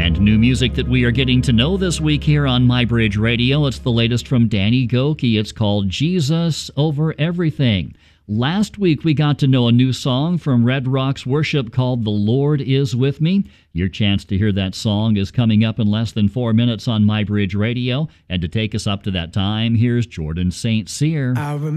And new music that we are getting to know this week here on MyBridge Radio. It's the latest from Danny Gokey. It's called Jesus Over Everything. Last week we got to know a new song from Red Rocks Worship called The Lord Is With Me. Your chance to hear that song is coming up in less than 4 minutes on MyBridge Radio. And to take us up to that time, here's Jordan St. Cyr.